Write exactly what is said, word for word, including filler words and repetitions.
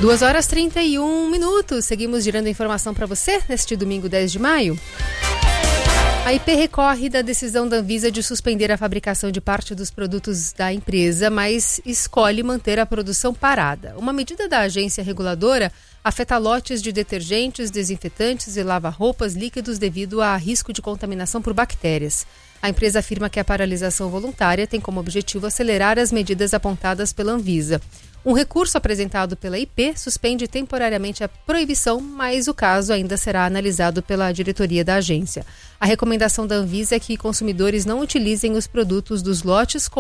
duas horas e trinta e um minutos. Seguimos girando informação para você neste domingo dez de maio. A I P recorre da decisão da Anvisa de suspender a fabricação de parte dos produtos da empresa, mas escolhe manter a produção parada. Uma medida da agência reguladora afeta lotes de detergentes, desinfetantes e lava-roupas líquidos devido a risco de contaminação por bactérias. A empresa afirma que a paralisação voluntária tem como objetivo acelerar as medidas apontadas pela Anvisa. Um recurso apresentado pela I P suspende temporariamente a proibição, mas o caso ainda será analisado pela diretoria da agência. A recomendação da Anvisa é que consumidores não utilizem os produtos dos lotes com